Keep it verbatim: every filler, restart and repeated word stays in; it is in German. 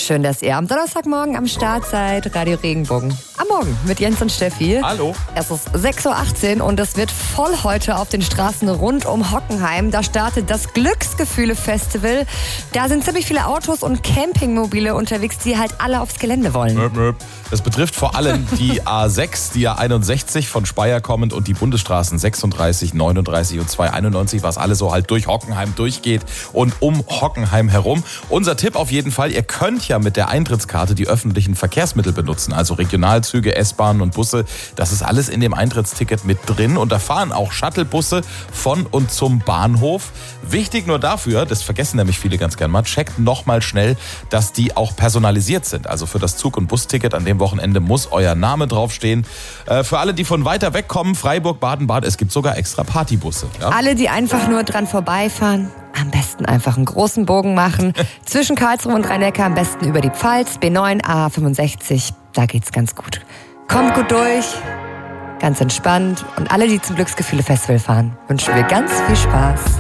Schön, dass ihr am Donnerstagmorgen am Start seid. Radio Regenbogen. Am Morgen mit Jens und Steffi. Hallo. Es ist sechs Uhr achtzehn und es wird voll heute auf den Straßen rund um Hockenheim. Da startet das Glücksgefühle-Festival. Da sind ziemlich viele Autos und Campingmobile unterwegs, die halt alle aufs Gelände wollen. Das betrifft vor allem die A sechs, die A einundsechzig von Speyer kommend und die Bundesstraßen sechsunddreißig, neununddreißig und zweihunderteinundneunzig, was alles so halt durch Hockenheim durchgeht und um Hockenheim herum. Unser Tipp auf jeden Fall, ihr könnt ja mit der Eintrittskarte die öffentlichen Verkehrsmittel benutzen, also Regionalzüge, S-Bahnen und Busse. Das ist alles in dem Eintrittsticket mit drin und da fahren auch Shuttlebusse von und zum Bahnhof. Wichtig nur dafür, das vergessen nämlich viele ganz gern mal, checkt nochmal schnell, dass die auch personalisiert sind. Also für das Zug- und Busticket an dem Wochenende muss euer Name draufstehen. Äh, für alle, die von weiter weg kommen, Freiburg, Baden-Bad, es gibt sogar extra Partybusse. Ja? Alle, die einfach nur dran vorbeifahren, am besten einfach einen großen Bogen machen. Zwischen Karlsruhe und Rhein-Neckar am besten über die Pfalz, B neun, A fünfundsechzig. Da geht's ganz gut. Kommt gut durch, ganz entspannt. Und alle, die zum Glücksgefühle-Festival fahren, wünschen wir ganz viel Spaß.